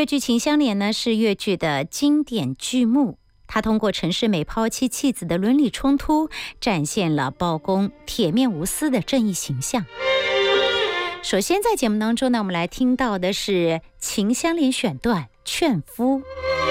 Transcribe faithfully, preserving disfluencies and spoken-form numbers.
越剧《秦香莲》呢是越剧的经典剧目，它通过陈世美抛妻弃子的伦理冲突，展现了包公铁面无私的正义形象。首先在节目当中呢，我们来听到的是《秦香莲》选段《劝夫》。